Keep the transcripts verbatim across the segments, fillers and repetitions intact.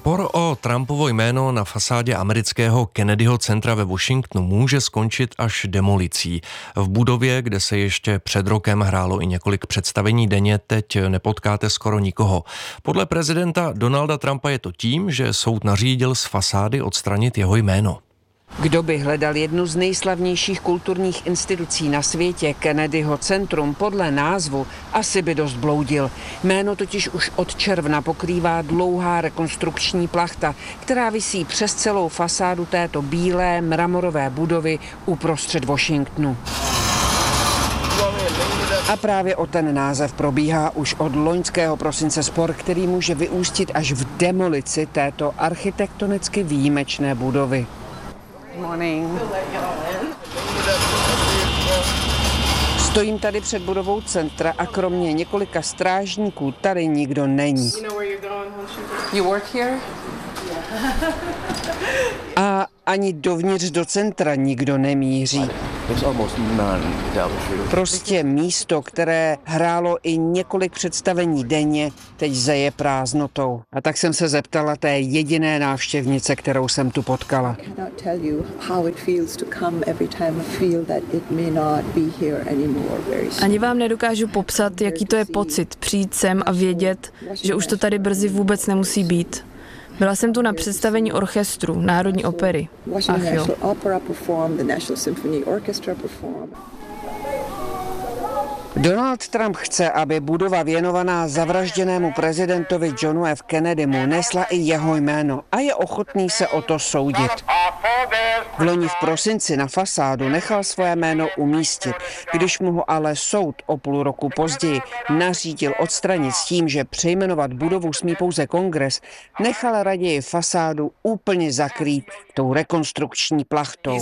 Spor o Trumpovo jméno na fasádě amerického Kennedyho centra ve Washingtonu může skončit až demolicí. V budově, kde se ještě před rokem hrálo i několik představení denně, teď nepotkáte skoro nikoho. Podle prezidenta Donalda Trumpa je to tím, že soud nařídil z fasády odstranit jeho jméno. Kdo by hledal jednu z nejslavnějších kulturních institucí na světě, Kennedyho centrum, podle názvu, asi by dost bloudil. Jméno totiž už od června pokrývá dlouhá rekonstrukční plachta, která visí přes celou fasádu této bílé mramorové budovy uprostřed Washingtonu. A právě o ten název probíhá už od loňského prosince spor, který může vyústit až v demolici této architektonicky výjimečné budovy. Morning. Stojím tady před budovou centra a kromě několika strážníků tady nikdo není. You work here? A ani dovnitř do centra nikdo nemíří. Prostě místo, které hrálo i několik představení denně, teď zeje prázdnotou. A tak jsem se zeptala té jediné návštěvnice, kterou jsem tu potkala. Ani vám nedokážu popsat, jaký to je pocit přijít sem a vědět, že už to tady brzy vůbec nemusí být. Byla jsem tu na představení orchestru Národní opery. Ach jo. Donald Trump chce, aby budova věnovaná zavražděnému prezidentovi Johnu F. Kennedymu nesla i jeho jméno a je ochotný se o to soudit. V loni v prosinci na fasádu nechal své jméno umístit, když mu ho ale soud o půl roku později nařídil odstranit s tím, že přejmenovat budovu smí pouze kongres, nechal raději fasádu úplně zakrýt tou rekonstrukční plachtou.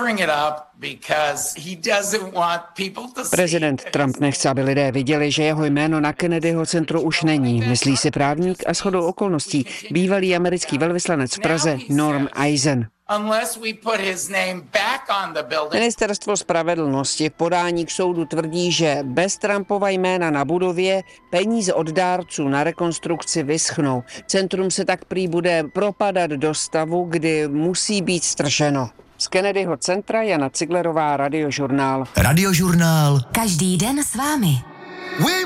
Prezident Trump nechce, aby lidé viděli, že jeho jméno na Kennedyho centru už není, myslí si právník a shodou okolností bývalý americký velvyslanec v Praze Norm Eisen. Ministerstvo spravedlnosti v podání k soudu tvrdí, že bez Trumpova jména na budově peníze od dárců na rekonstrukci vyschnou. Centrum se tak prý bude propadat do stavu, kdy musí být strženo. Z Kennedyho centra Jana Ciglerová, Radiožurnál. Radiožurnál. Každý den s vámi.